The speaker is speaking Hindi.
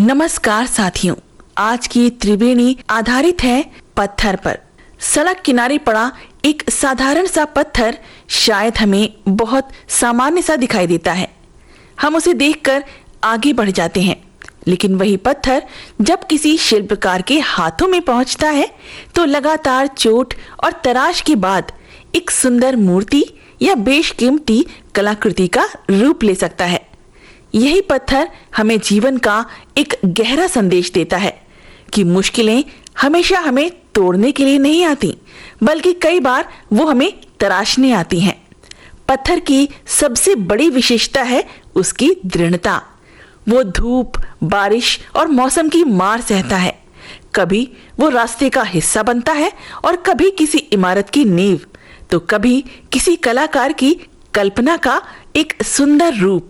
नमस्कार साथियों, आज की त्रिवेणी आधारित है पत्थर पर। सड़क किनारे पड़ा एक साधारण सा पत्थर शायद हमें बहुत सामान्य सा दिखाई देता है। हम उसे देखकर आगे बढ़ जाते हैं, लेकिन वही पत्थर जब किसी शिल्पकार के हाथों में पहुंचता है तो लगातार चोट और तराश के बाद एक सुंदर मूर्ति या बेशकीमती कलाकृति का रूप ले सकता है। यही पत्थर हमें जीवन का एक गहरा संदेश देता है कि मुश्किलें हमेशा हमें तोड़ने के लिए नहीं आती, बल्कि कई बार वो हमें तराशने आती हैं। पत्थर की सबसे बड़ी विशेषता है उसकी दृढ़ता। वो धूप, बारिश और मौसम की मार सहता है। कभी वो रास्ते का हिस्सा बनता है और कभी किसी इमारत की नींव, तो कभी किसी कलाकार की कल्पना का एक सुंदर रूप।